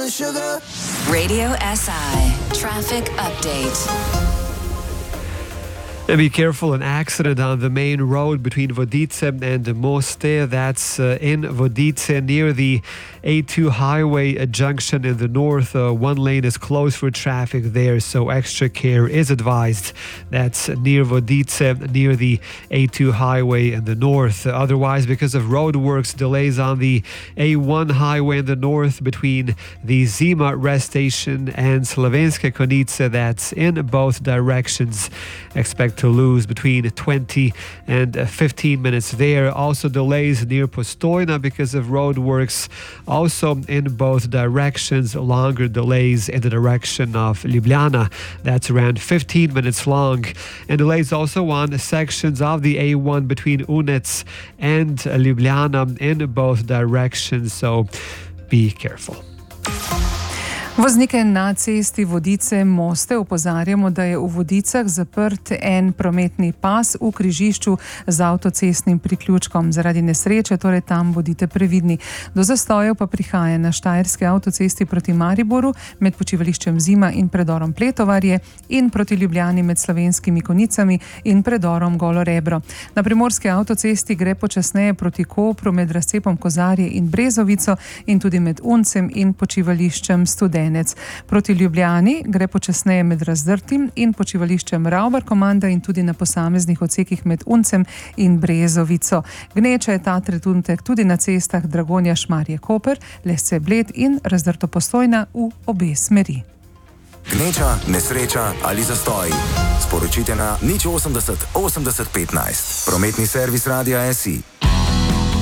sugar. Radio SI Traffic Update. And be careful, an accident on the main road between Vodice and Moste. That's in Vodice near the A2 highway junction in the north. One lane is closed for traffic there, so extra care is advised. That's near Vodice, near the A2 highway in the north. Otherwise, because of roadworks, delays on the A1 highway in the north between the Zima rest station and Slovenske Konjice. That's in both directions. Expect to lose between 20 and 15 minutes there. Also delays near Postojna because of roadworks. Also in both directions, longer delays in the direction of Ljubljana. That's around 15 minutes long. And delays also on sections of the A1 between Unec and Ljubljana in both directions. So be careful. Voznike na cesti Vodice-Moste opozarjamo, da je v Vodicah zaprt en prometni pas v križišču z avtocestnim priključkom. Zaradi nesreče, torej tam bodite previdni. Do zastojev pa prihaja na Štajerski avtocesti proti Mariboru med počivališčem Zima in predorom Pletovarje in proti Ljubljani med Slovenskimi Konjicami in predorom Golo Rebro. Na Primorski avtocesti gre počasneje proti Kopru med razcepom Kozarje in Brezovico in tudi med Uncem in počivališčem Studenec. Proti Ljubljani gre počasneje med Razdrtim in počivališčem Ravbar Komanda in tudi na posameznih odsekih med Uncem in Brezovico. Gneča je ta trenutek tudi na cestah Dragonja Šmarje Koper, Lesce Bled in Razdrto Postojna v obe smeri. Gneča, nesreča ali zastoj. Sporočite na 080 80 15. Prometni servis Radia SI.